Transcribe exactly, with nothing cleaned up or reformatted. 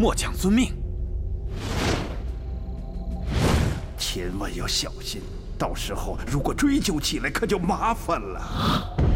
末将遵命。 千万要小心，到时候如果追究起来，可就麻烦了。